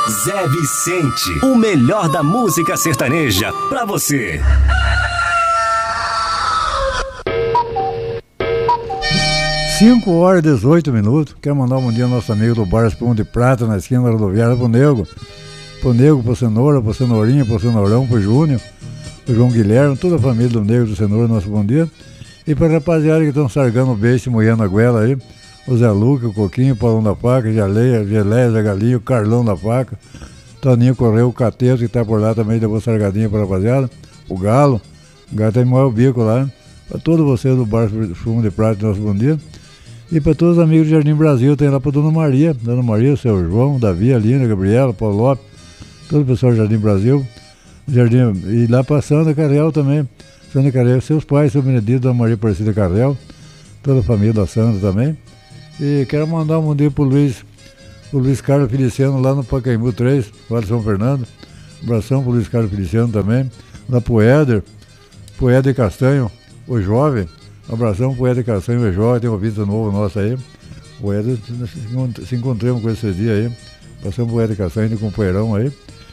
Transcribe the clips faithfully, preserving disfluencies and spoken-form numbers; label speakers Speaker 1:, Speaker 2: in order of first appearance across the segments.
Speaker 1: Zé Vicente, o melhor da música sertaneja pra você.
Speaker 2: cinco horas e dezoito minutos. Quero mandar um bom dia ao nosso amigo do Bar Espuma de Prata, na esquina da rodoviária, pro Nego. Pro Nego, pro Cenoura, pro Cenourinha, pro Cenourão, pro Júnior, pro João Guilherme, toda a família do Nego do Cenoura, nosso bom dia. E pra rapaziada que estão sargando o beijo e moendo a goela aí, o Zé Luca, o Coquinho, o Paulão da Faca, Jaleia, Geleia, Zé Galinho, o Carlão da Faca, Toninho Correio, o Cateto, que tá por lá também, deu uma sargadinha pra rapaziada, o Galo, o Galo tem maior bico lá, pra todos vocês do Bar Espuma de Prata, nosso bom dia. E para todos os amigos do Jardim Brasil, tem lá para Dona Maria, Dona Maria, o seu João, Davi, Alina, Gabriela, Paulo Lopes, todo o pessoal do Jardim Brasil, Jardim, e lá para Sandra Carrel também, Sandra Carrel, seus pais, seu Benedito, Dona Maria Aparecida Carrel, toda a família da Sandra também. E quero mandar um bom dia pro Luiz, pro Luiz Carlos Feliciano, lá no Pacaembu três, Vale São Fernando, um abração pro Luiz Carlos Feliciano também, lá pro Éder, pro Éder Castanho, o jovem. Um abração pro Éder Castanho, o jovem, tem um ouvido novo nosso aí. O Éder, se encontramos com esses dias aí. Passamos pro Éder Castanho, de companheirão aí.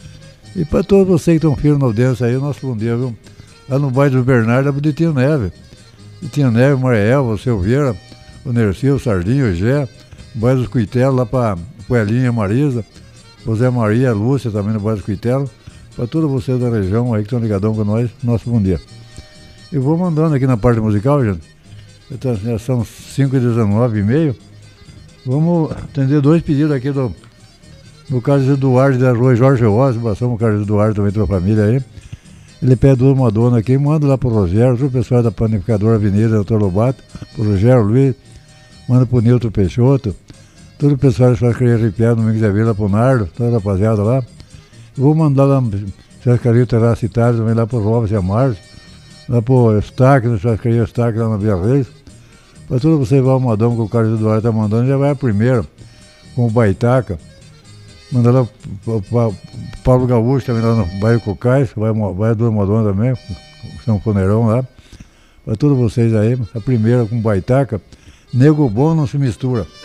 Speaker 2: E para todos vocês que estão firmes na audiência aí, nosso bom dia, viu? Lá no bairro do Bernardo, é de Tinha Neve. E Tinha Neve, o Mariel, o Silveira, o Nercio, o Sardinho, o Gé, o bairro dos Cuitelos, lá para Coelhinha, Marisa, o Zé Maria, a Lúcia também no bairro dos Cuitelos. Para todos vocês da região aí que estão ligadão com nós, nosso bom dia. Eu vou mandando aqui na parte musical, gente. Então, já são cinco e dezenove e meio. Vamos atender dois pedidos aqui do, do Carlos Eduardo da rua Jorge Rosa. Abração o Carlos Eduardo também, toda a família aí. Ele pede uma dona aqui, manda lá pro Rogério, todo o pessoal da Panificadora Avenida, doutor Lobato, pro Rogério Luiz, manda pro Nilton Peixoto, todo o pessoal da Churrascaria Arrepiado, no Domingos da Vila, pro Nardo, toda a rapaziada lá. Eu vou mandar lá no Churrascaria Terracitário também lá pro Robson e a Márcio, lá pro Estaque, no Churrascaria Estaque, lá na Via Reis. Para tudo você vai o modão que o Carlos Eduardo tá mandando, já vai a primeira, com o Baitaca. Manda lá o Paulo Gaúcho também lá no bairro Cocais, vai, vai a duas modonas também, São Foneirão lá. Para todos vocês aí, a primeira com o Baitaca, Nego Bom não se mistura.